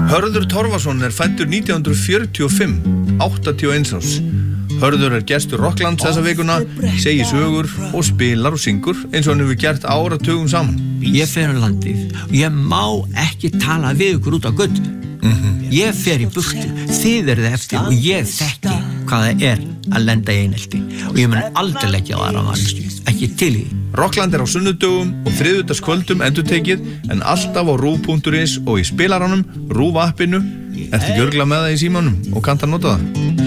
Hörður Torfason fæddur 1945, 81 árs. Hörður gestur Rocklands þessa vikuna, segir sögur og spilar og syngur eins og hann hefur gert áratugum saman. Ég fer landið og ég má ekki tala við ykkur út á götu. Ég fer í burtu, þið eruð eftir og ég þekki hvað það að lenda í einelti og ég mun aldrei leggja á aðra manneskju, ekki til í. Rockland á sunnudögum og þriðjudagskvöldum endurtekið en alltaf á RÚV.is og í spilaranum, RÚV appinu. Ertu ekki örugglega með það í símanum og kannt að nota það?